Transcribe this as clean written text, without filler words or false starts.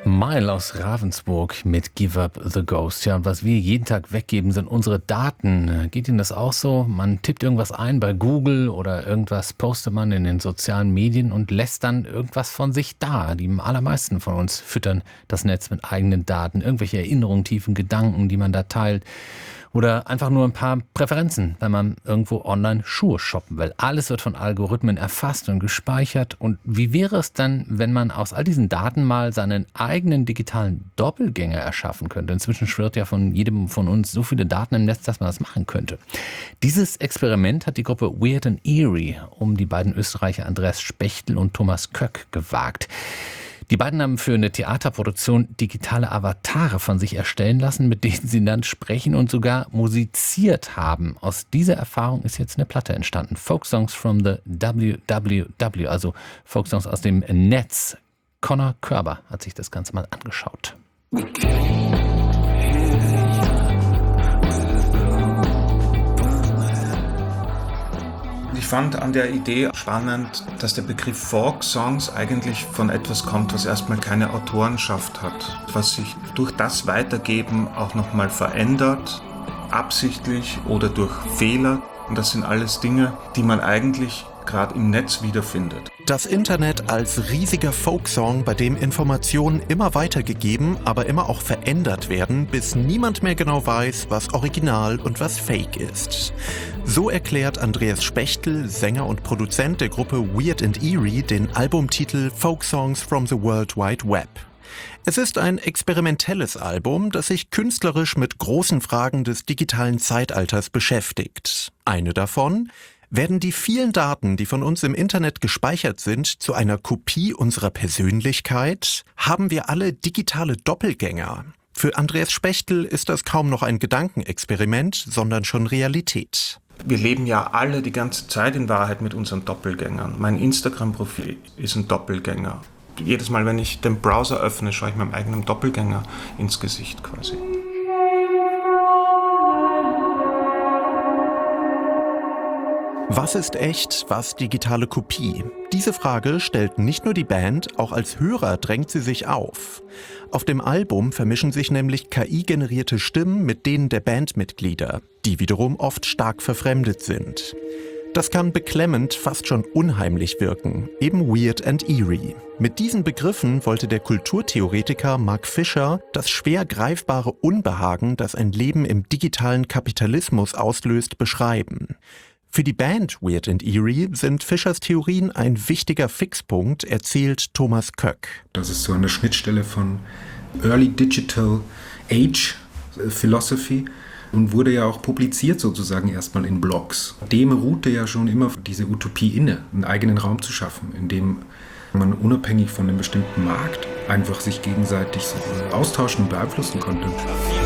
Mile aus Ravensburg mit Give Up the Ghost. Ja, und was wir jeden Tag weggeben, sind unsere Daten. Geht Ihnen das auch so? Man tippt irgendwas ein bei Google oder irgendwas postet man in den sozialen Medien und lässt dann irgendwas von sich da. Die allermeisten von uns füttern das Netz mit eigenen Daten. Irgendwelche Erinnerungen, tiefen Gedanken, die man da teilt. Oder einfach nur ein paar Präferenzen, wenn man irgendwo online Schuhe shoppen will. Alles wird von Algorithmen erfasst und gespeichert. Und wie wäre es dann, wenn man aus all diesen Daten mal seinen eigenen digitalen Doppelgänger erschaffen könnte? Inzwischen schwirrt ja von jedem von uns so viele Daten im Netz, dass man das machen könnte. Dieses Experiment hat die Gruppe Weird and Eerie um die beiden Österreicher Andreas Spechtel und Thomas Köck gewagt. Die beiden haben für eine Theaterproduktion digitale Avatare von sich erstellen lassen, mit denen sie dann sprechen und sogar musiziert haben. Aus dieser Erfahrung ist jetzt eine Platte entstanden. Folksongs from the WWW, also Folksongs aus dem Netz. Connor Körber hat sich das Ganze mal angeschaut. Ich fand an der Idee spannend, dass der Begriff Folksongs eigentlich von etwas kommt, was erstmal keine Autorenschaft hat, was sich durch das Weitergeben auch nochmal verändert, absichtlich oder durch Fehler. Und das sind alles Dinge, die man eigentlich gerade im Netz wiederfindet. Das Internet als riesiger Folksong, bei dem Informationen immer weitergegeben, aber immer auch verändert werden, bis niemand mehr genau weiß, was Original und was Fake ist. So erklärt Andreas Spechtel, Sänger und Produzent der Gruppe Weird and Eerie, den Albumtitel Folksongs from the World Wide Web. Es ist ein experimentelles Album, das sich künstlerisch mit großen Fragen des digitalen Zeitalters beschäftigt. Eine davon: Werden die vielen Daten, die von uns im Internet gespeichert sind, zu einer Kopie unserer Persönlichkeit? Haben wir alle digitale Doppelgänger? Für Andreas Spechtel ist das kaum noch ein Gedankenexperiment, sondern schon Realität. Wir leben ja alle die ganze Zeit in Wahrheit mit unseren Doppelgängern. Mein Instagram-Profil ist ein Doppelgänger. Jedes Mal, wenn ich den Browser öffne, schaue ich meinem eigenen Doppelgänger ins Gesicht quasi. Was ist echt, was digitale Kopie? Diese Frage stellt nicht nur die Band, auch als Hörer drängt sie sich auf. Auf dem Album vermischen sich nämlich KI-generierte Stimmen mit denen der Bandmitglieder, die wiederum oft stark verfremdet sind. Das kann beklemmend, fast schon unheimlich wirken, eben Weird and Eerie. Mit diesen Begriffen wollte der Kulturtheoretiker Mark Fisher das schwer greifbare Unbehagen, das ein Leben im digitalen Kapitalismus auslöst, beschreiben. Für die Band Weird and Eerie sind Fischers Theorien ein wichtiger Fixpunkt, erzählt Thomas Köck. Das ist so an der Schnittstelle von Early Digital Age Philosophy und wurde ja auch publiziert sozusagen erstmal in Blogs. Dem ruhte ja schon immer diese Utopie inne, einen eigenen Raum zu schaffen, in dem man unabhängig von einem bestimmten Markt einfach sich gegenseitig so austauschen und beeinflussen konnte.